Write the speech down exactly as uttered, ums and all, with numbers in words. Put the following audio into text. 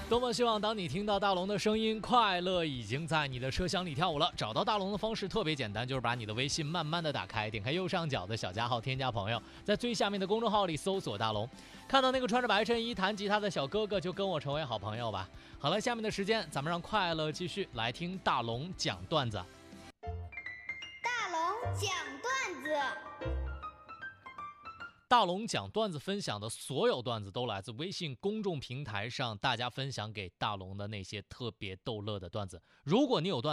多么希望当你听到大龙的声音，快乐已经在你的车厢里跳舞了。找到大龙的方式特别简单，就是把你的微信慢慢的打开，点开右上角的小加号，添加朋友，在最下面的公众号里搜索大龙，看到那个穿着白衬衣弹吉他的小哥哥，就跟我成为好朋友吧。好了，下面的时间咱们让快乐继续来听大龙讲段子。 大龙讲段子。 大龙讲段子分享的所有段子都来自微信公众平台上大家分享给大龙的那些特别逗乐的段子。如果你有段子